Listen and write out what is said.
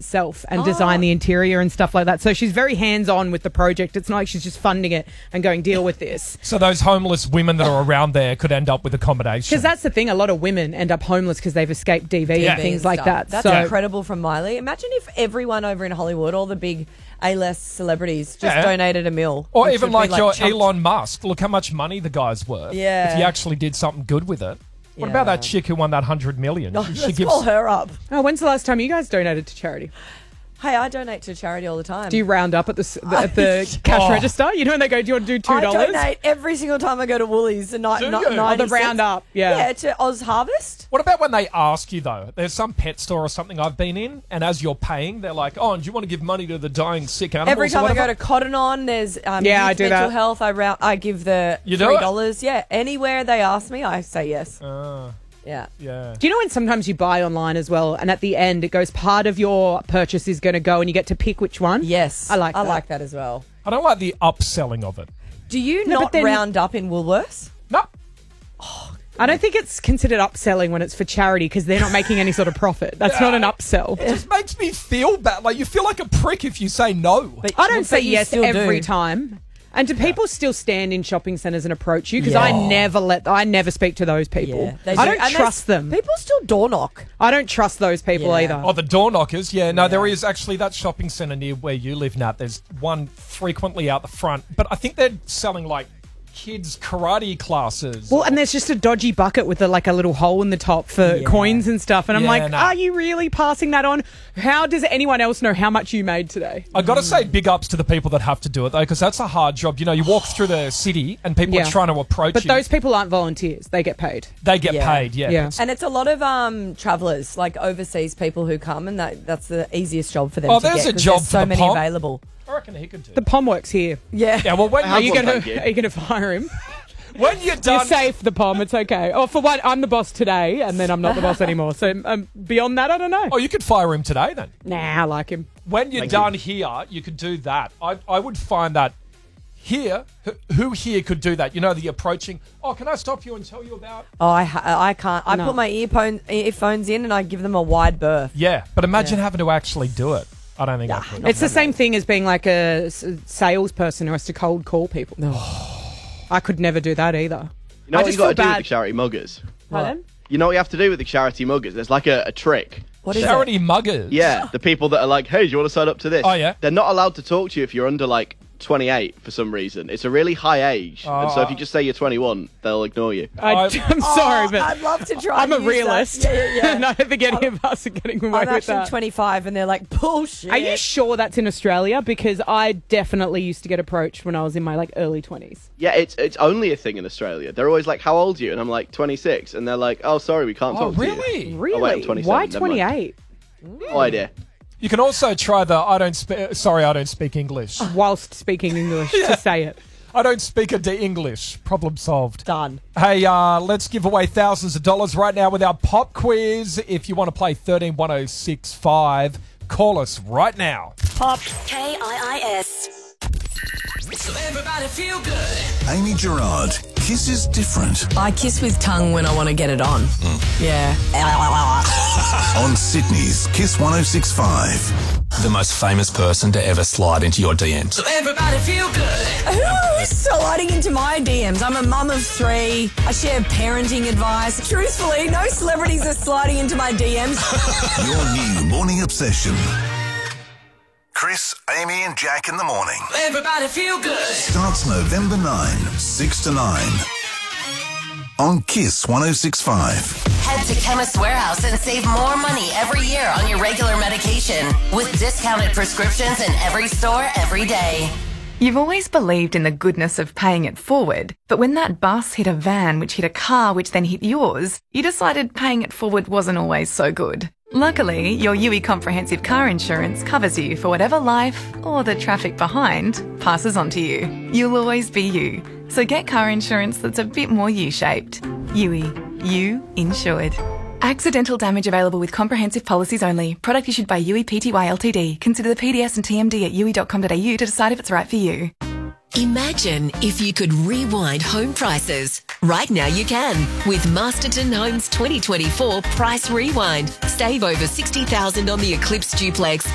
itself and design the interior and stuff like that. So she's very hands-on with the project. It's not like she's just funding it and going, deal with this. So those homeless women that are around there could end up with accommodation. Because that's the thing. A lot of women end up homeless because they've escaped DV and things like that. That's incredible from Miley. Imagine if everyone over in Hollywood, all the big A-list celebrities, just donated $1 million. Or even like your Elon Musk. Look how much money the guy's worth. Yeah. If he actually did something good with it. What about that chick who won that $100 million? Let's call her up. Oh, when's the last time you guys donated to charity? Hey, I donate to charity all the time. Do you round up at the cash register? You know when they go, do you want to do $2? I donate every single time I go to Woolies. The round up. Yeah, to Oz Harvest. What about when they ask you, though? There's some pet store or something I've been in, and as you're paying, they're like, oh, and do you want to give money to the dying sick animals? Every time I go to Cotton On, there's I do mental that. health. I give the $3. Yeah, anywhere they ask me, I say yes. Yeah. Do you know when sometimes you buy online as well, and at the end it goes part of your purchase is going to go, and you get to pick which one? Yes, I like that as well. I don't like the upselling of it. Do you not round up in Woolworths? No. I don't think it's considered upselling when it's for charity because they're not making any sort of profit. That's not an upsell. It just makes me feel bad. Like you feel like a prick if you say no. But I don't say yes every time. And do people still stand in shopping centres and approach you? Because I never speak to those people. Yeah, I don't trust them. People still door knock. I don't trust those people either. Oh, the door knockers. Yeah, no, there is actually that shopping centre near where you live, Nat. There's one frequently out the front. But I think they're selling like kids' karate classes. Well, and there's just a dodgy bucket with a little hole in the top for coins and stuff. And I'm are you really passing that on? How does anyone else know how much you made today? I got to say big ups to the people that have to do it, though, because that's a hard job. You know, you walk through the city and people are trying to approach you. But those people aren't volunteers. They get paid. They get paid, yeah. And it's a lot of travellers, like overseas people who come, and that's the easiest job for them to get. Oh, there's a job for so the many POM. available. I reckon he could do The POM works here. Yeah. Well, are you going to fire him? When you're done... You're safe, the POM. It's okay. Oh, for one, I'm the boss today, and then I'm not the boss anymore. So beyond that, I don't know. Oh, you could fire him today, then. Nah, I like him. When you're done here, you could do that. I would find that here, who here could do that? You know, the approaching, can I stop you and tell you about... Oh, I can't. I put my earphones in and I give them a wide berth. Yeah, but imagine having to actually do it. I don't think I could. It's the same thing as being like a salesperson who has to cold call people. I could never do that either. You know what you got to do with the charity muggers? Pardon? You know what you have to do with the charity muggers? There's like a trick. What is charity muggers? Yeah, the people that are like, hey, do you want to sign up to this? Oh, yeah. They're not allowed to talk to you if you're under like 28 for some reason. It's a really high age. And so if you just say you're 21, they'll ignore you. I'm sorry, but I'd love to try. I'm a realist. Yeah. And I don't think any of us are getting away with that. I'm actually 25 and they're like, bullshit. Are you sure that's in Australia? Because I definitely used to get approached when I was in my early 20s. Yeah, it's only a thing in Australia. They're always like, how old are you? And I'm like, 26. And they're like, oh, sorry, we can't talk to you. Really? Oh, wait, I'm 27. Why 28? No idea. You can also try the I don't speak English. Whilst speaking English to say it. I don't speak English. Problem solved. Done. Hey, let's give away thousands of dollars right now with our pop quiz. If you want to play 131065, call us right now. Pop. KIIS. So everybody feel good. Amy Gerard. Kiss is different. I kiss with tongue when I want to get it on. Yeah. On Sydney's Kiss 106.5. The most famous person to ever slide into your DMs. So everybody feel good. Who's sliding into my DMs? I'm a mum of 3. I share parenting advice. Truthfully, no celebrities are sliding into my DMs. Your new morning obsession. Chris, Amy and Jack in the morning. Everybody feel good. Starts November 9, 6 to 9. On Kiss 106.5. Head to Chemist Warehouse and save more money every year on your regular medication with discounted prescriptions in every store every day. You've always believed in the goodness of paying it forward, but when that bus hit a van which hit a car which then hit yours, you decided paying it forward wasn't always so good. Luckily, your UE Comprehensive Car Insurance covers you for whatever life, or the traffic behind, passes on to you. You'll always be you. So get car insurance that's a bit more U-shaped. UE. You insured. Accidental damage available with comprehensive policies only. Product issued by UE Pty Ltd. Consider the PDS and TMD at UE.com.au to decide if it's right for you. Imagine if you could rewind home prices. Right now you can with Masterton Homes 2024 Price Rewind. Save over $60,000 on the Eclipse Duplex